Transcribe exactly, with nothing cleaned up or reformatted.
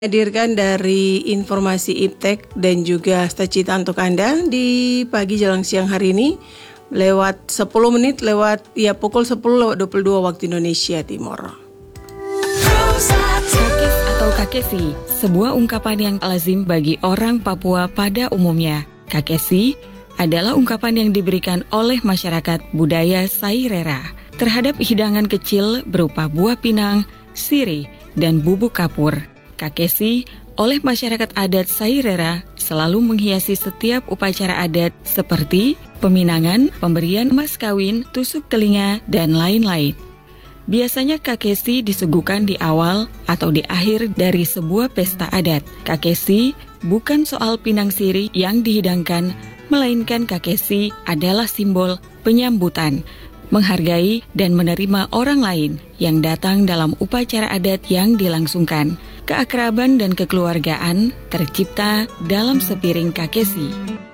Hadirkan dari informasi Iptek dan juga Stacita untuk Anda di pagi jelang siang hari ini lewat sepuluh menit lewat ya pukul sepuluh lewat dua puluh dua waktu Indonesia Timur. Kakes atau kakesi, sebuah ungkapan yang lazim bagi orang Papua pada umumnya. Kakesi adalah ungkapan yang diberikan oleh masyarakat budaya Sairera terhadap hidangan kecil berupa buah pinang, sirih, dan bubuk kapur. Kakesi oleh masyarakat adat Sairera selalu menghiasi setiap upacara adat seperti peminangan, pemberian emas kawin, tusuk telinga, dan lain-lain. Biasanya kakesi disuguhkan di awal atau di akhir dari sebuah pesta adat. Kakesi bukan soal pinang sirih yang dihidangkan, melainkan kakesi adalah simbol penyambutan, menghargai dan menerima orang lain yang datang dalam upacara adat yang dilangsungkan. Keakraban dan kekeluargaan tercipta dalam sepiring kakesi.